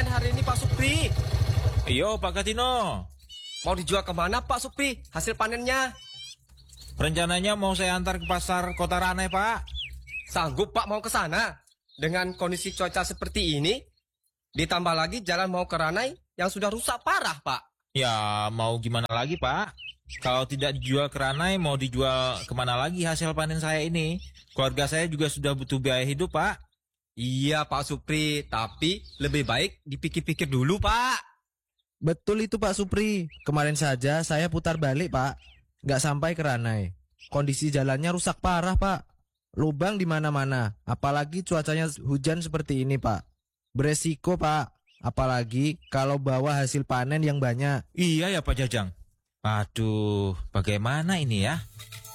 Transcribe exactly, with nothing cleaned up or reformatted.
panen hari ini Pak Supri. Iyo Pak Katino. Mau dijual kemana Pak Supri hasil panennya? Rencananya mau saya antar ke pasar Kota Ranai Pak. Sanggup Pak mau ke sana? Dengan kondisi cuaca seperti ini, ditambah lagi jalan mau ke Ranai yang sudah rusak parah Pak. Ya mau gimana lagi Pak. Kalau tidak dijual ke Ranai, mau dijual kemana lagi hasil panen saya ini? Keluarga saya juga sudah butuh biaya hidup, Pak. Iya, Pak Supri. Tapi lebih baik dipikir-pikir dulu, Pak. Betul itu Pak Supri. Kemarin saja saya putar balik, Pak. Nggak sampai ke Ranai. Kondisi jalannya rusak parah, Pak. Lubang di mana-mana. Apalagi cuacanya hujan seperti ini, Pak. Beresiko, Pak. Apalagi kalau bawa hasil panen yang banyak. Iya ya Pak Jajang. Aduh, bagaimana ini ya?